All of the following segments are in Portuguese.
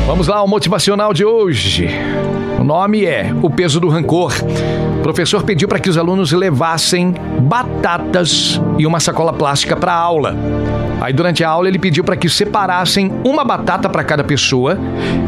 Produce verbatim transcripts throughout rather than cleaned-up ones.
Vamos lá, o motivacional de hoje. O nome é O Peso do Rancor. O professor pediu para que os alunos levassem batatas e uma sacola plástica para a aula. Aí, durante a aula, ele pediu para que separassem uma batata para cada pessoa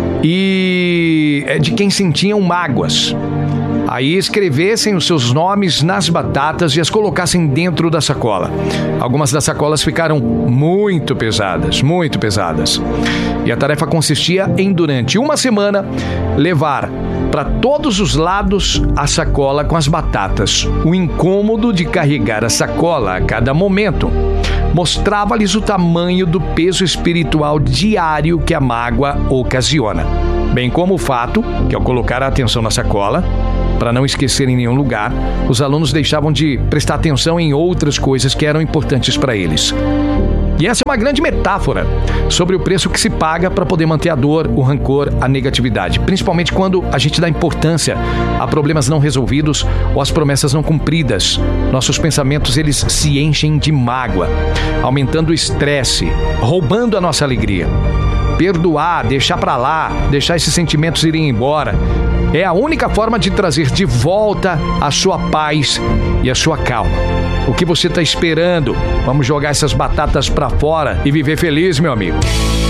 e de quem sentiam mágoas. Aí escrevessem os seus nomes nas batatas e as colocassem dentro da sacola. Algumas das sacolas ficaram muito pesadas, muito pesadas. E a tarefa consistia em, durante uma semana, levar para todos os lados a sacola com as batatas. O incômodo de carregar a sacola a cada momento mostrava-lhes o tamanho do peso espiritual diário que a mágoa ocasiona. Bem como o fato que, ao colocar a atenção na sacola, para não esquecer em nenhum lugar, os alunos deixavam de prestar atenção em outras coisas que eram importantes para eles. E essa é uma grande metáfora sobre o preço que se paga para poder manter a dor, o rancor, a negatividade. Principalmente quando a gente dá importância a problemas não resolvidos ou as promessas não cumpridas. Nossos pensamentos, eles se enchem de mágoa, aumentando o estresse, roubando a nossa alegria. Perdoar, deixar para lá, deixar esses sentimentos irem embora, é a única forma de trazer de volta a sua paz e a sua calma. O que você está esperando? Vamos jogar essas batatas para fora e viver feliz, meu amigo.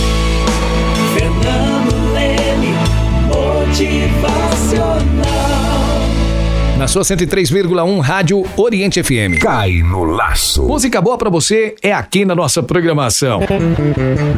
Fernando Leme, motivacional. Na sua cento e três vírgula um Rádio Oriente F M. Cai no laço. Música boa para você é aqui na nossa programação.